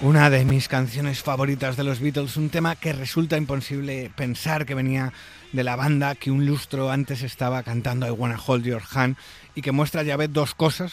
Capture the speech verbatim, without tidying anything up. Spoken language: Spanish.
Una de mis canciones favoritas de los Beatles, un tema que resulta imposible pensar que venía de la banda que un lustro antes estaba cantando I Wanna Hold Your Hand y que muestra, ya ves, dos cosas.